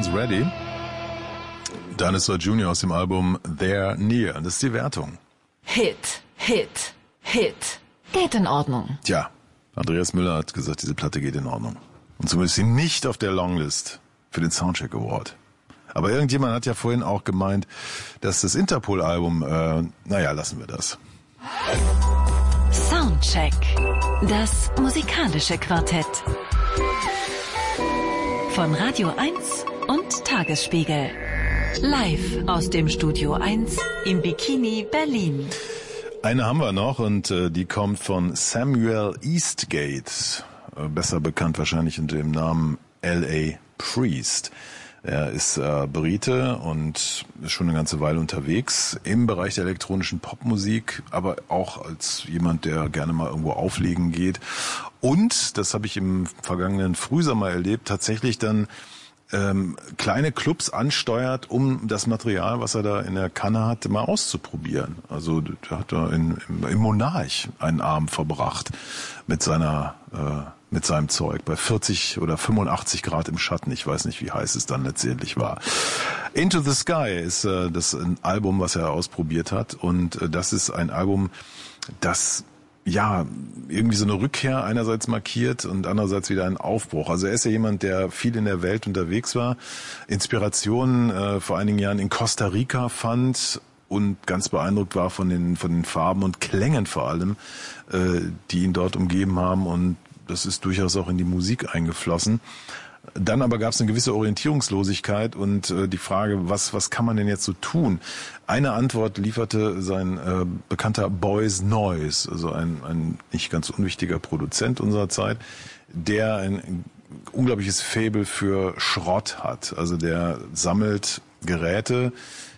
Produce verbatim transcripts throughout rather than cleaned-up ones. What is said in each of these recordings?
Girls Ready. Dinosaur Junior aus dem Album They're Near. Das ist die Wertung. Hit, Hit, Hit. Geht in Ordnung. Tja, Andreas Müller hat gesagt, diese Platte geht in Ordnung. Und zumindest sie nicht auf der Longlist für den Soundcheck Award. Aber irgendjemand hat ja vorhin auch gemeint, dass das Interpol-Album, äh, naja, lassen wir das. Soundcheck. Das musikalische Quartett. Von Radio eins und Tagesspiegel. Live aus dem Studio eins im Bikini Berlin. Eine haben wir noch und äh, die kommt von Samuel Eastgate. Äh, besser bekannt wahrscheinlich unter dem Namen L A Priest. Er ist äh, Brite und ist schon eine ganze Weile unterwegs im Bereich der elektronischen Popmusik, aber auch als jemand, der gerne mal irgendwo auflegen geht. Und, das habe ich im vergangenen Frühsommer erlebt, tatsächlich dann ähm, kleine Clubs ansteuert, um das Material, was er da in der Kanne hat, mal auszuprobieren. Also der hat da in, im, im Monarch einen Abend verbracht mit seiner äh, mit seinem Zeug bei vierzig oder fünfundachtzig Grad im Schatten. Ich weiß nicht, wie heiß es dann letztendlich war. Into the Sky ist äh, das ein Album, was er ausprobiert hat. Und äh, das ist ein Album, das ja irgendwie so eine Rückkehr einerseits markiert und andererseits wieder einen Aufbruch. Also er ist ja jemand, der viel in der Welt unterwegs war, Inspirationen äh, vor einigen Jahren in Costa Rica fand und ganz beeindruckt war von den von den Farben und Klängen vor allem, äh, die ihn dort umgeben haben, und das ist durchaus auch in die Musik eingeflossen. Dann aber gab es eine gewisse Orientierungslosigkeit und äh, die Frage, was was kann man denn jetzt so tun? Eine Antwort lieferte sein äh, bekannter Boys Noise, also ein, ein nicht ganz unwichtiger Produzent unserer Zeit, der ein unglaubliches Faible für Schrott hat. Also der sammelt Geräte,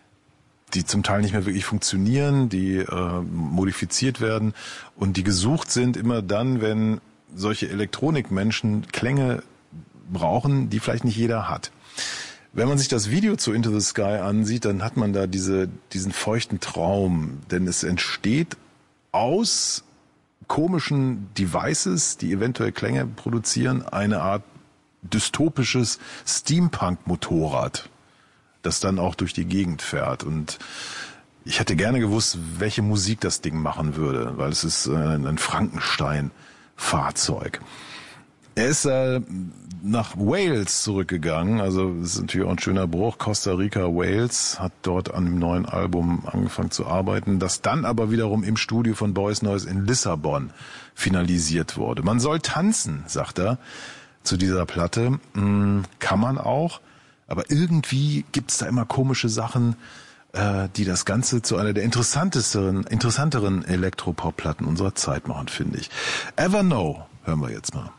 die zum Teil nicht mehr wirklich funktionieren, die äh, modifiziert werden und die gesucht sind immer dann, wenn solche Elektronikmenschen Klänge brauchen, die vielleicht nicht jeder hat. Wenn man sich das Video zu Into the Sky ansieht, dann hat man da diese, diesen feuchten Traum, denn es entsteht aus komischen Devices, die eventuell Klänge produzieren, eine Art dystopisches Steampunk-Motorrad, das dann auch durch die Gegend fährt. Und ich hätte gerne gewusst, welche Musik das Ding machen würde, weil es ist ein Frankenstein Fahrzeug. Er ist äh, nach Wales zurückgegangen, also das ist natürlich auch ein schöner Bruch. Costa Rica, Wales, hat dort an dem neuen Album angefangen zu arbeiten, das dann aber wiederum im Studio von Boys Noise in Lissabon finalisiert wurde. Man soll tanzen, sagt er, zu dieser Platte. Hm, kann man auch, aber irgendwie gibt's da immer komische Sachen, die das Ganze zu einer der interessanteren, interessanteren Elektropop-Platten unserer Zeit machen, finde ich. Ever Know hören wir jetzt mal.